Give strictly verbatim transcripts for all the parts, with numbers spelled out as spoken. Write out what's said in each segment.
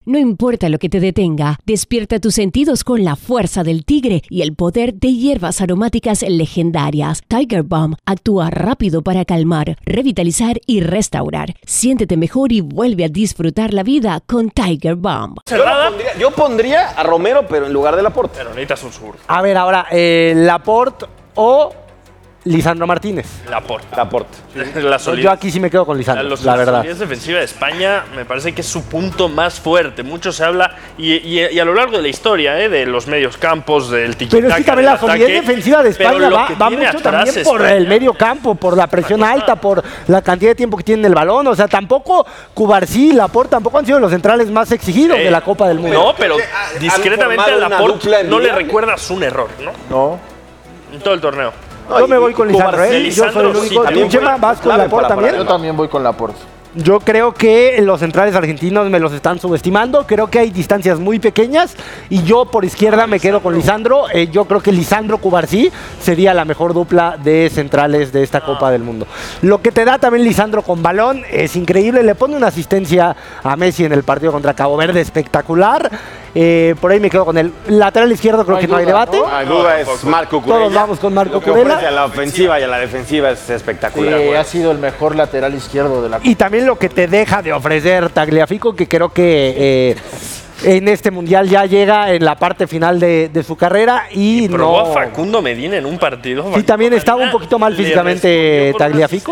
No importa lo que te detenga, despierta tus sentidos con la fuerza del tigre y el poder de hierbas aromáticas legendarias. Tiger Balm actúa rápido para calmar, revitalizar y restaurar. Siéntete mejor y vuelve a disfrutar la vida con Tiger Balm. Yo, pondría, yo pondría a Romero, pero en lugar de Laporte. Pero necesitas un sur. A ver, ahora, eh, Laporte o Lisandro Martínez. Laporte. Laporte. La solidez. Yo aquí sí me quedo con Lisandro, la, los, la verdad. La solidez defensiva de España me parece que es su punto más fuerte. Mucho se habla, y, y, y a lo largo de la historia, ¿eh? De los medios campos, del tiki-taka. Pero es que también la solidez defensiva de España va, va mucho también por España. El medio campo, por la presión alta, por la cantidad de tiempo que tienen el balón. O sea, tampoco Cubarsí y Laporte tampoco han sido los centrales más exigidos eh, de la Copa del Mundo. No, pero discretamente a Laporte no le recuerdas un error, ¿no? No. En todo el torneo. No, yo me voy con Lisandro, ¿eh? Lisandro, yo soy el único. Sí, ¿Tú, Chema, vas con Laporte también? Yo también voy con Laporte. Yo creo que los centrales argentinos me los están subestimando. Creo que hay distancias muy pequeñas. Y yo por izquierda me quedo con Lisandro. Eh, yo creo que Lisandro Cubarsí sería la mejor dupla de centrales de esta Copa del Mundo. Lo que te da también Lisandro con balón es increíble. Le pone una asistencia a Messi en el partido contra Cabo Verde espectacular. Eh, por ahí me quedo con el lateral izquierdo, creo no que no duda, hay debate. No hay duda, es Marco Curella. Todos vamos con Marco Lo que Curella. A la ofensiva y a la defensiva es espectacular. Sí, ha sido el mejor lateral izquierdo de la Y también lo que te deja de ofrecer Tagliafico, que creo que eh, en este mundial ya llega en la parte final de, de su carrera y, y probó no. a Facundo Medina en un partido. Sí, también estaba un poquito mal físicamente Tagliafico.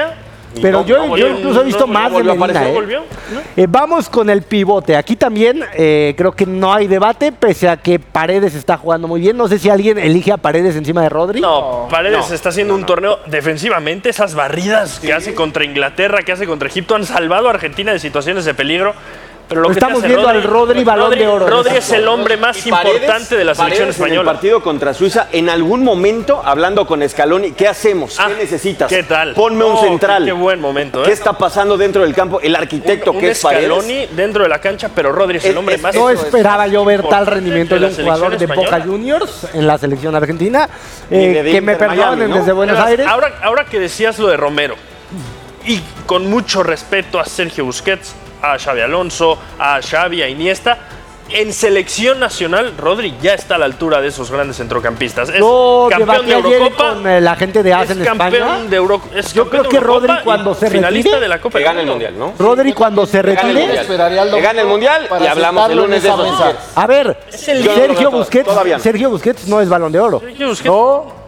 Pero no, yo, no, yo incluso he visto no, más no, de Medina. ¿No ¿eh? volvió? ¿No? Eh, vamos con el pivote. Aquí también eh, creo que no hay debate, pese a que Paredes está jugando muy bien. No sé si alguien elige a Paredes encima de Rodri. No, Paredes no, está haciendo no, un no. torneo defensivamente. Esas barridas sí. que hace contra Inglaterra, que hace contra Egipto, han salvado a Argentina de situaciones de peligro. Pero lo que estamos hace viendo Rodri, al Rodri balón Rodri, de oro. Rodri es el hombre más y Paredes, importante de la selección Paredes española. En el partido contra Suiza, en algún momento, hablando con Scaloni, ¿qué hacemos? Ah, ¿Qué necesitas? ¿Qué tal? Ponme un oh, central. Qué, qué buen momento. ¿eh? ¿Qué está pasando dentro del campo? El arquitecto un, que un es Paredes. Scaloni dentro de la cancha, pero Rodri es el Es- hombre es- más No Eso esperaba yo ver tal rendimiento de la un jugador de selección Boca española. Juniors en la selección argentina. Ni Eh, de que me Inter perdonen Miami, ¿no? desde Buenos Además, Aires. Ahora, ahora que decías lo de Romero, y con mucho respeto a Sergio Busquets, a Xavi Alonso, a Xavi, a Iniesta, en selección nacional, Rodri ya está a la altura de esos grandes centrocampistas. Es Yo campeón debatí de ayer Eurocopa. con eh, la gente de A S Es en campeón España. de Euro, es Yo creo campeón que de Eurocopa Rodri cuando y se finalista retire, de la Copa Que del gane el Mundo. Mundial, ¿no? Rodri cuando se Yo retire. esperaría al Que gane el Mundial para y hablamos el sentarlo en lunes de esa eso. mesa. A ver, Es el Yo no lo Sergio veo Busquets, todavía no. Sergio Busquets no es Balón de Oro. Sergio Busquets. No.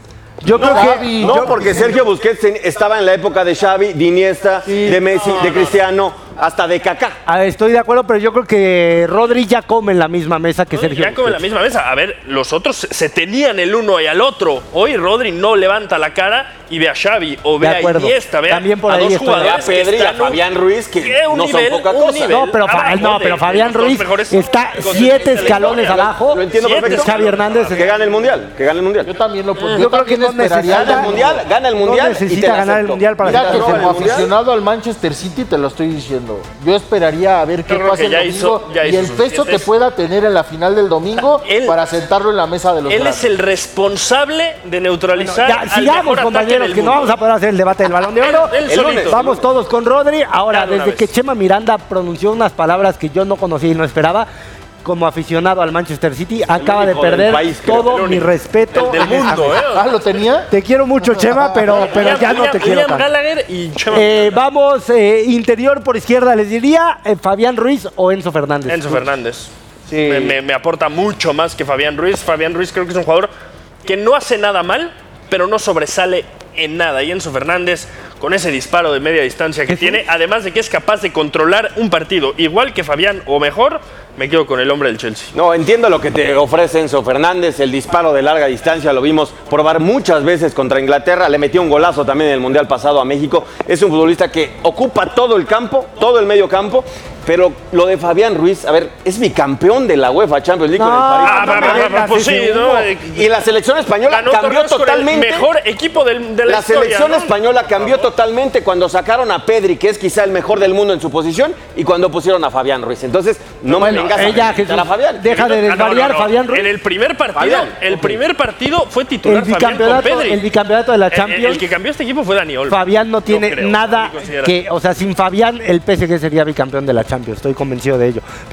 Yo creo Xavi. que No, yo- porque Sergio Busquets en- estaba en la época de Xavi, de Iniesta, de Messi, de Cristiano, hasta de Kaká. a ver, estoy de acuerdo, pero yo creo que Rodri ya come en la misma mesa que Sergio Ya como en la Busquets. misma mesa. A ver, los otros se- se tenían el uno y al otro. Hoy Rodri no levanta la cara y ve a Xavi o ve De a acuerdo. Iniesta, ve a, También por a ahí dos estoy. Ve a jugadores que Pedri y a están un- Fabián Ruiz, que ¿Qué? Un no son nivel, poca un cosa. nivel. No, pero, Fa- abajo no, de- pero de Fabián los dos Ruiz mejores está centrocampistas siete de la escalones historia. abajo. Lo entiendo Siete perfecto. Xavi Hernández. Que gane el Mundial, que gane el Mundial. Yo también lo pondría. Yo creo que no esperaría necesita Gana el Mundial, gana el Mundial. No y te necesita la ganar el acepto. Mundial para Mira ser que campeón. como el Mundial. aficionado al Manchester City te lo estoy diciendo. Yo esperaría a ver qué creo pasa que el ya domingo hizo- ya y hizo el sus peso que siete. pueda tener en la final del domingo Él- para sentarlo en la mesa de los Él grandes. es el responsable de neutralizar Ya, al sigamos, mejor ataque compañeros, del que no mundo. vamos a poder hacer el debate del Balón de Oro. Él- él El lunes solito. vamos todos con Rodri. Ahora, Ya de una desde que vez. Chema Miranda pronunció unas palabras que yo no conocía y no esperaba, como aficionado al Manchester City, acaba de único del perder país, creo. todo El mi único. respeto. El del a esa mundo, mesa. ¿eh? Ah, ¿lo tenía? Te quiero mucho, Chema, pero, pero Liam- ya no te Liam- quiero Liam tanto. Gallagher y Chema. Eh, vamos, eh, interior por izquierda, les diría eh, Fabián Ruiz o Enzo Fernández. Enzo Fernández. Sí. Me, me- me aporta mucho más que Fabián Ruiz. Fabián Ruiz creo que es un jugador que no hace nada mal, pero no sobresale en nada. Y Enzo Fernández, con ese disparo de media distancia que tiene, además de que es capaz de controlar un partido igual que Fabián o mejor, me quedo con el hombre del Chelsea. No, entiendo lo que te ofrece Enzo Fernández, el disparo de larga distancia, lo vimos probar muchas veces contra Inglaterra, le metió un golazo también en el Mundial pasado a México, es un futbolista que ocupa todo el campo, todo el medio campo, pero lo de Fabián Ruiz, a ver, es bicampeón de la UEFA Champions League con el París. Ah, no va, me va, va, vengas, pues sí, ese ¿no? humo. Eh, Y la selección española Ganó cambió torneos con el totalmente. mejor equipo del- de la, La historia, selección ¿no? española cambió totalmente cuando sacaron a Pedri, que es quizá el mejor del mundo en su posición, y cuando pusieron a Fabián Ruiz. Entonces, no Bueno, me vengas a ella, felicitar a Jesús, Fabián. deja de Ah, no, desvariar, no, no. Fabián Ruiz. En el primer partido, Fabián. el primer partido fue El titular Fabián con bicampeonato, Pedri. el bicampeonato de la El- Champions. El, que cambió este equipo fue Dani Olmo. Fabián no tiene creo, nada mi consideración. que, o sea, sin Fabián el P S G sería bicampeón de la Champions, estoy convencido de ello.